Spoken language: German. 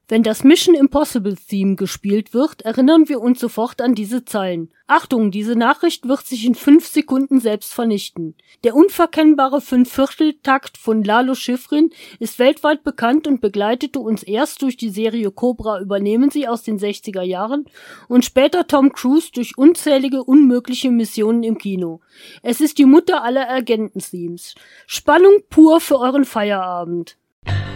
Wenn das Mission Impossible Theme gespielt wird, erinnern wir uns sofort an diese Zeilen. Achtung, diese Nachricht wird sich in 5 Sekunden selbst vernichten. Der unverkennbare 5/4-Takt von Lalo Schifrin ist weltweit bekannt und begleitete uns erst durch die Serie Cobra übernehmen sie aus den 60er Jahren und später Tom Cruise durch unzählige unmögliche Missionen im Kino. Es ist die Mutter aller Agenten-Themes. Spannung pur für euren Feierabend.